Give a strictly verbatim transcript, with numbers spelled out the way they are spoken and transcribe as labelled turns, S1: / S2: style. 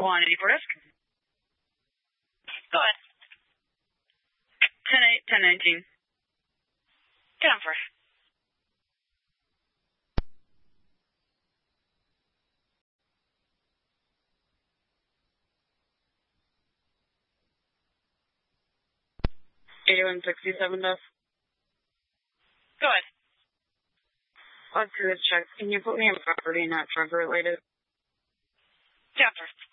S1: Quantity for risk.
S2: Go ahead.
S1: ten eight, ten nineteen.
S2: Get on first.
S1: eighty-one sixty-seven, Duff.
S2: Go ahead.
S1: Let's do this check. Can you put me in property, not drug related?
S2: Get on first.